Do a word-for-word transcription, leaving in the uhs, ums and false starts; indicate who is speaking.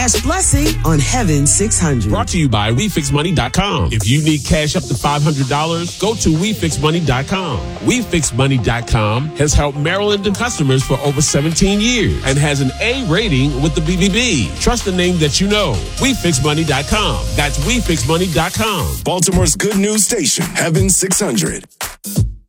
Speaker 1: Cash Blessing on Heaven six hundred.
Speaker 2: Brought to you by we fix money dot com. If you need cash up to five hundred dollars, go to we fix money dot com. we fix money dot com has helped Maryland customers for over seventeen years and has an A rating with the B B B. Trust the name that you know. we fix money dot com. That's we fix money dot com.
Speaker 3: Baltimore's good news station, Heaven six hundred.